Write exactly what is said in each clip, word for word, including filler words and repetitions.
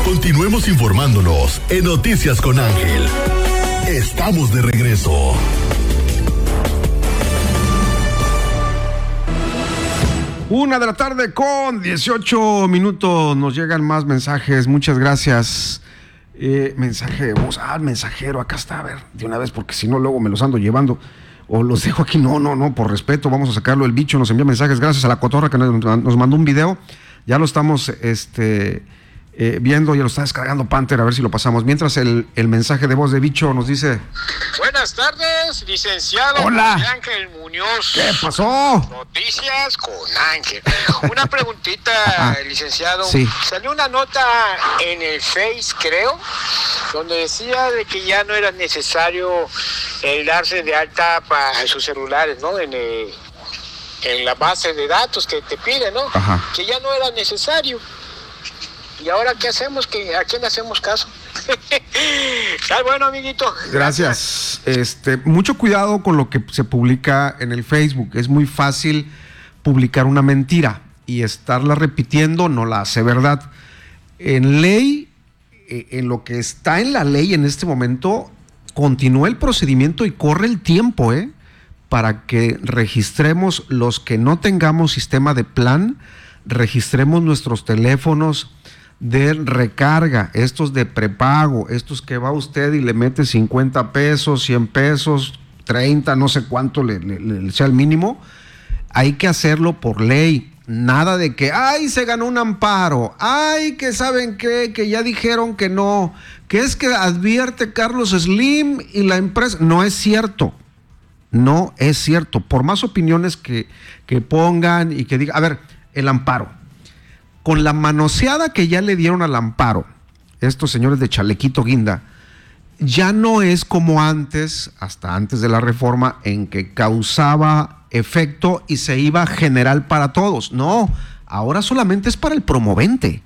Continuemos informándonos en Noticias con Ángel. Estamos de regreso. Una de la tarde con dieciocho minutos. Nos llegan más mensajes. Muchas gracias. Eh, mensaje de voz. Ah, el mensajero. Acá está. A ver, de una vez, porque si no, luego me los ando llevando. O los dejo aquí. No, no, no. Por respeto, vamos a sacarlo. El bicho nos envía mensajes. Gracias a la cotorra que nos, nos mandó un video. Ya lo estamos este, eh, viendo. Ya lo está descargando Panther. A ver si lo pasamos. Mientras el, el mensaje de voz de bicho nos dice: buenas tardes, licenciado. Hola. Ángel Muñoz. ¿Qué pasó? Noticias con Ángel. Una preguntita, licenciado. Sí. Salió una nota en el Face, creo, donde decía de que ya no era necesario el darse de alta para sus celulares, ¿no? En, el, en la base de datos que te piden, ¿no? Ajá. Que ya no era necesario. ¿Y ahora qué hacemos? ¿Qué, ¿A quién le hacemos caso? Está bueno, amiguito. Gracias. Este, mucho cuidado con lo que se publica en el Facebook. Es muy fácil publicar una mentira y estarla repitiendo no la hace verdad. En ley, en lo que está en la ley en este momento, continúa el procedimiento y corre el tiempo, ¿eh? Para que registremos los que no tengamos sistema de plan, registremos nuestros teléfonos de recarga, estos de prepago, estos que va usted y le mete cincuenta pesos, cien pesos, treinta, no sé cuánto le, le, le sea el mínimo. Hay que hacerlo por ley. Nada de que, ay, se ganó un amparo, ay, que saben qué, que ya dijeron que no, que es que advierte Carlos Slim y la empresa. No es cierto, no es cierto. Por más opiniones que, que pongan y que digan, a ver, el amparo. Con la manoseada que ya le dieron al amparo, estos señores de chalequito guinda, ya no es como antes, hasta antes de la reforma, en que causaba efecto y se iba general para todos. No, ahora solamente es para el promovente.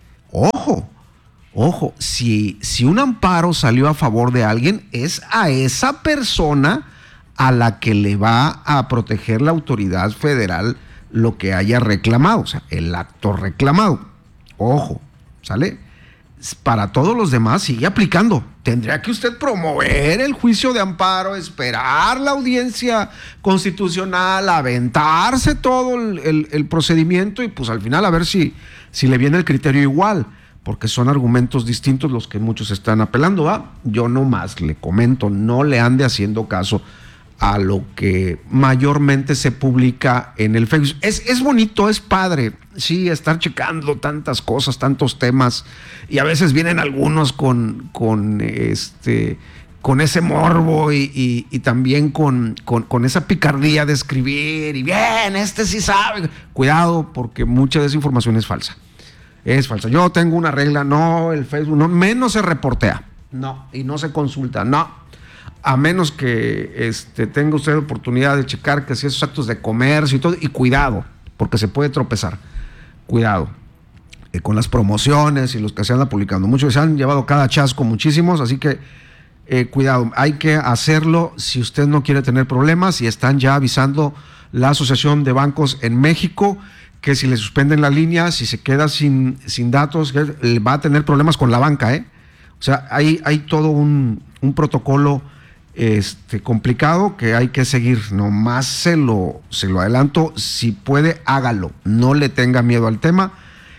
Ojo, ojo, si, si un amparo salió a favor de alguien, es a esa persona a la que le va a proteger la autoridad federal lo que haya reclamado, o sea, el acto reclamado. Ojo, ¿sale? Para todos los demás sigue aplicando. Tendría que usted promover el juicio de amparo, esperar la audiencia constitucional, aventarse todo el, el, el procedimiento y pues al final a ver si, si le viene el criterio igual, porque son argumentos distintos los que muchos están apelando, ¿va? Yo nomás le comento, no le ande haciendo caso a lo que mayormente se publica en el Facebook. Es, es bonito, es padre, sí, estar checando tantas cosas, tantos temas, y a veces vienen algunos con, con, este, con ese morbo y, y, y también con, con, con esa picardía de escribir, y bien, este sí sabe. Cuidado, porque mucha de esa información es falsa. Es falsa. Yo tengo una regla, no, el Facebook, no, menos se reportea, no, y no se consulta, no. A menos que este, tenga usted oportunidad de checar que si esos actos de comercio y todo, y cuidado, porque se puede tropezar. Cuidado eh, con las promociones y los que se andan publicando. Muchos se han llevado cada chasco, muchísimos, así que eh, cuidado, hay que hacerlo si usted no quiere tener problemas, y están ya avisando la Asociación de Bancos en México que si le suspenden la línea, si se queda sin, sin datos, va a tener problemas con la banca, ¿eh? O sea, hay, hay todo un, un protocolo Este, complicado que hay que seguir. Nomás se lo, se lo adelanto, si puede, hágalo, no le tenga miedo al tema,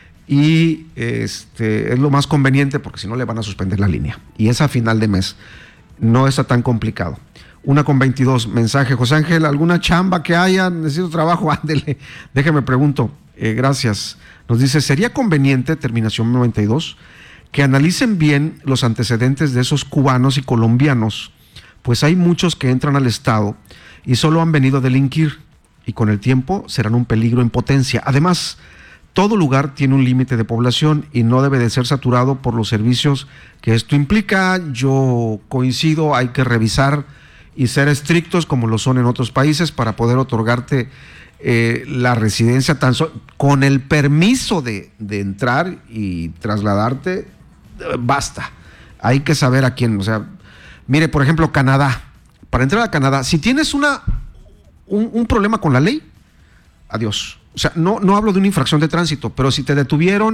y este, es lo más conveniente, porque si no le van a suspender la línea, y es a final de mes, no está tan complicado. Una con veintidós, mensaje, José Ángel, ¿alguna chamba que haya? Necesito trabajo, ándele, déjeme pregunto. Eh, gracias. Nos dice, ¿sería conveniente, terminación noventa y dos, que analicen bien los antecedentes de esos cubanos y colombianos? Pues hay muchos que entran al Estado y solo han venido a delinquir, y con el tiempo serán un peligro en potencia. Además, todo lugar tiene un límite de población y no debe de ser saturado por los servicios que esto implica. Yo coincido, hay que revisar y ser estrictos como lo son en otros países para poder otorgarte eh, la residencia tan so- con el permiso de, de entrar y trasladarte. Eh, basta, hay que saber a quién, o sea. Mire, por ejemplo, Canadá. Para entrar a Canadá, si tienes una un, un problema con la ley, adiós. O sea, no, no hablo de una infracción de tránsito, pero si te detuvieron,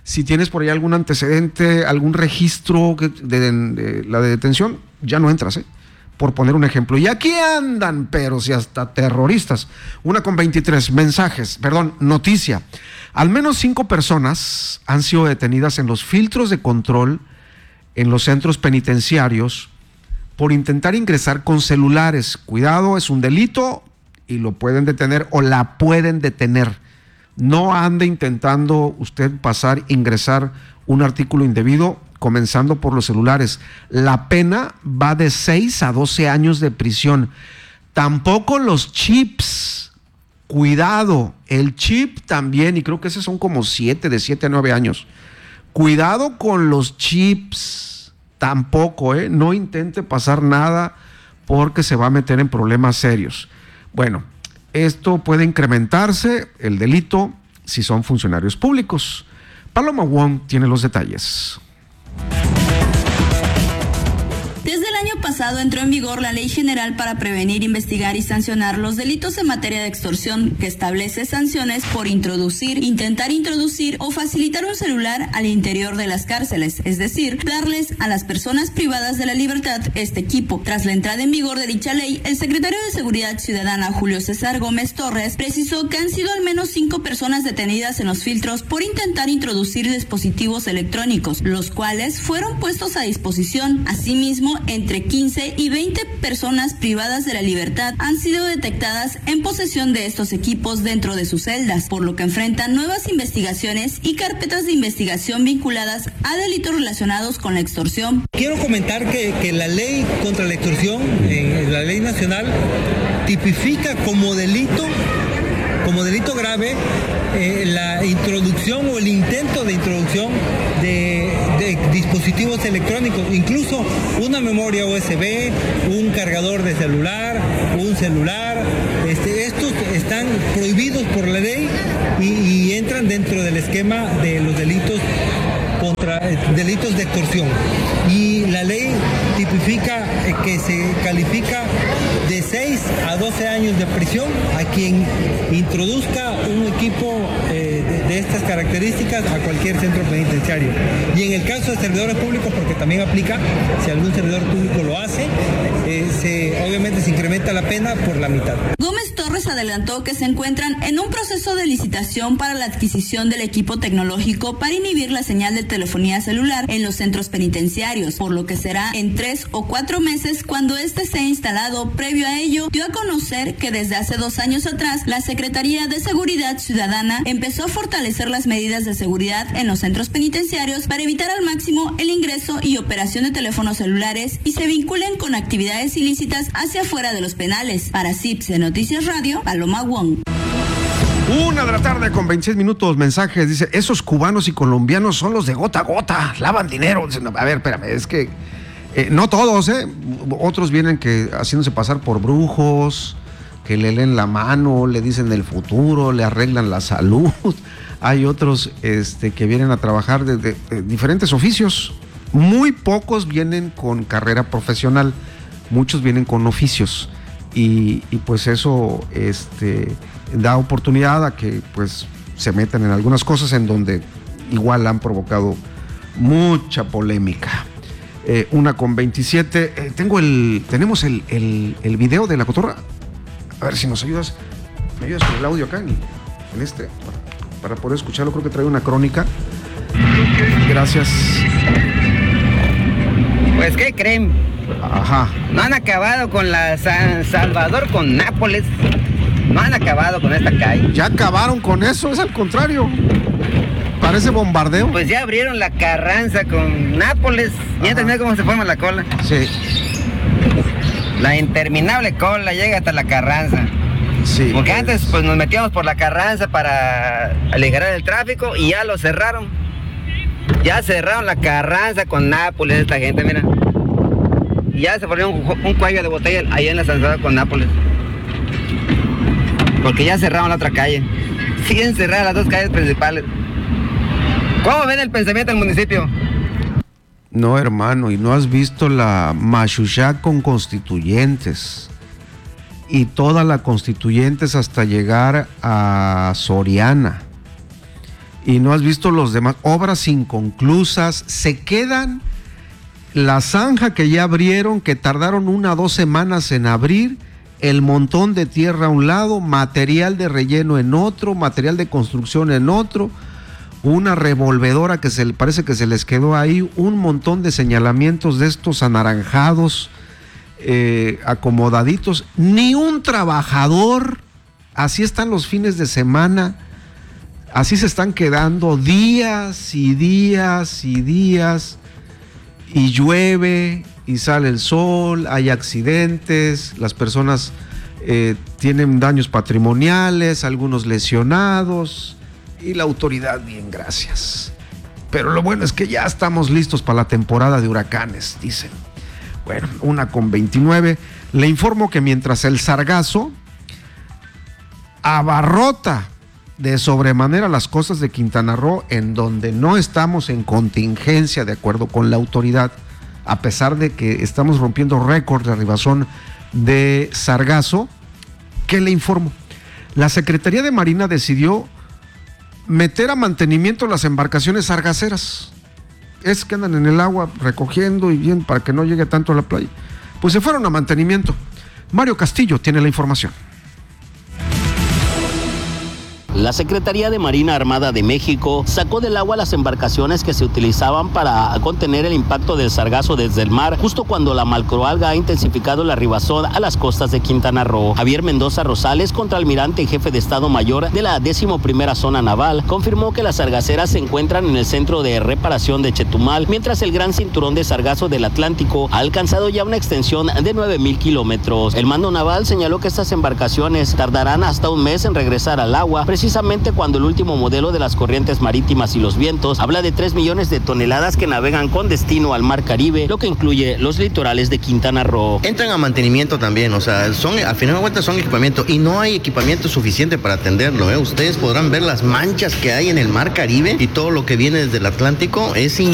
Si tienes por ahí algún antecedente, algún registro de, de, de la de detención, ya no entras, ¿eh? Por poner un ejemplo. Y aquí andan, pero si hasta terroristas. Una con veintitrés mensajes, perdón, noticia. Al menos cinco personas han sido detenidas en los filtros de control en los centros penitenciarios por intentar ingresar con celulares. Cuidado, es un delito y lo pueden detener o la pueden detener. No ande intentando usted pasar, ingresar un artículo indebido, comenzando por los celulares. La pena va de seis a doce años de prisión. Tampoco los chips. Cuidado, el chip también, y creo que esos son como siete, de siete a nueve años. Cuidado con los chips. Tampoco, ¿eh? No intente pasar nada porque se va a meter en problemas serios. Bueno, esto puede incrementarse el delito si son funcionarios públicos. Paloma Wong tiene los detalles. Desde el año pasado entró en vigor la Ley General para prevenir, investigar y sancionar los delitos en materia de extorsión, que establece sanciones por introducir, intentar introducir o facilitar un celular al interior de las cárceles, es decir, darles a las personas privadas de la libertad este equipo. Tras la entrada en vigor de dicha ley, el secretario de Seguridad Ciudadana, Julio César Gómez Torres, precisó que han sido al menos cinco personas detenidas en los filtros por intentar introducir dispositivos electrónicos, los cuales fueron puestos a disposición. Asimismo, entre quince y veinte personas privadas de la libertad han sido detectadas en posesión de estos equipos dentro de sus celdas, por lo que enfrentan nuevas investigaciones y carpetas de investigación vinculadas a delitos relacionados con la extorsión. Quiero comentar que, que la ley contra la extorsión, eh, la ley nacional, tipifica como delito, como delito grave, eh, la introducción o el intento de introducción de, de dispositivos electrónicos, incluso una memoria U S B, un cargador de celular, un celular. Este, estos están prohibidos por la ley y, y entran dentro del esquema de los delitos contra eh, delitos de extorsión. Y la ley tipifica eh, que se califica de seis a doce años de prisión a quien introduzca un equipo eh, de, de estas características a cualquier centro penitenciario. Y en el caso de servidores públicos, porque también aplica, si algún servidor público lo hace, eh, se, obviamente se incrementa la pena por la mitad. Gómez Torres adelantó que se encuentran en un proceso de licitación para la adquisición del equipo tecnológico para inhibir la señal de telefonía celular en los centros penitenciarios, por lo que será en tres o cuatro meses cuando este sea instalado. Previo a ello, dio a conocer que desde hace dos años atrás, la Secretaría de Seguridad Ciudadana empezó a fortalecer las medidas de seguridad en los centros penitenciarios para evitar al máximo el ingreso y operación de teléfonos celulares y se vinculen con actividades ilícitas hacia afuera de los penales. Para C I P S de Noticias Radio, Paloma Wong. Una de la tarde con veintiséis minutos, mensajes, dice, esos cubanos y colombianos son los de gota a gota, lavan dinero. A ver, espérame, es que eh, no todos, ¿eh? Otros vienen que haciéndose pasar por brujos, que le leen la mano, le dicen el futuro, le arreglan la salud. Hay otros este, que vienen a trabajar de, de, de diferentes oficios. Muy pocos vienen con carrera profesional, muchos vienen con oficios. Y, y pues eso este, da oportunidad a que pues se metan en algunas cosas en donde igual han provocado mucha polémica. Eh, una con veintisiete. Eh, tengo el, tenemos el, el, el video de la cotorra. A ver si nos ayudas. ¿Me ayudas con el audio acá en, en este? Para, para poder escucharlo, creo que trae una crónica. Gracias. Pues, ¿qué creen? Ajá. No han acabado con la San Salvador con Nápoles. No han acabado con esta calle. Ya acabaron con eso, es al contrario. Parece bombardeo. Pues ya abrieron la Carranza con Nápoles. Ya entendés cómo se forma la cola. Sí. La interminable cola llega hasta la Carranza. Sí. Porque antes pues nos metíamos por la Carranza para aligerar el tráfico y ya lo cerraron. Ya cerraron la Carranza con Nápoles esta gente, mira. Y ya se volvió un, un cuello de botella allá en la San Salvador con Nápoles. Porque ya cerraron la otra calle. Siguen cerradas las dos calles principales. ¿Cómo ven el pensamiento del municipio? No, hermano, y no has visto la machuchá con constituyentes. Y toda la constituyentes hasta llegar a Soriana. y no has visto los demás, obras inconclusas, se quedan la zanja que ya abrieron, que tardaron una o dos semanas en abrir, el montón de tierra a un lado, material de relleno en otro, material de construcción en otro, una revolvedora que se parece que se les quedó ahí, un montón de señalamientos de estos anaranjados, eh, acomodaditos, ni un trabajador. Así están los fines de semana, así se están quedando días y días y días, y llueve y sale el sol, hay accidentes, las personas eh, tienen daños patrimoniales, algunos lesionados, y la autoridad, bien, gracias. Pero lo bueno es que ya estamos listos para la temporada de huracanes, dicen. Bueno, una con veintinueve. Le informo que mientras el sargazo abarrota de sobremanera las costas de Quintana Roo, en donde no estamos en contingencia de acuerdo con la autoridad, a pesar de que estamos rompiendo récord de arribazón de sargazo, ¿qué le informo? La Secretaría de Marina decidió meter a mantenimiento las embarcaciones sargaceras. Es que andan en el agua recogiendo y bien para que no llegue tanto a la playa. Pues se fueron a mantenimiento. Mario Castillo tiene la información. La Secretaría de Marina Armada de México sacó del agua las embarcaciones que se utilizaban para contener el impacto del sargazo desde el mar, justo cuando la macroalga ha intensificado la arribazón a las costas de Quintana Roo. Javier Mendoza Rosales, contraalmirante y jefe de Estado Mayor de la décimo primera Zona Naval, confirmó que las sargaceras se encuentran en el centro de reparación de Chetumal, mientras el gran cinturón de sargazo del Atlántico ha alcanzado ya una extensión de nueve mil kilómetros. El mando naval señaló que estas embarcaciones tardarán hasta un mes en regresar al agua, precisamente cuando el último modelo de las corrientes marítimas y los vientos habla de tres millones de toneladas que navegan con destino al Mar Caribe, lo que incluye los litorales de Quintana Roo. Entran a mantenimiento también, o sea, son, al final de cuentas son equipamiento y no hay equipamiento suficiente para atenderlo, ¿eh? Ustedes podrán ver las manchas que hay en el Mar Caribe y todo lo que viene desde el Atlántico es